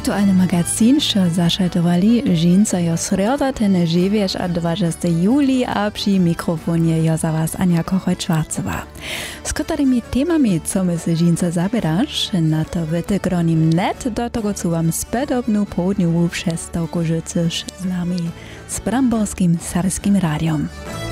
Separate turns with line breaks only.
Aktualny magazin, що zaszedowali Żinca jo sreda ten 9 a 20 juli, a przy mikrofonie jo za was Ania Kochoj-Schwarzowa. Z którymi temami, co my z Żinca zabierasz, na to wytygronim net, do tego co wam spedobnu południową przestałku życzysz z nami, z Bramborskim Sarskim Radiom.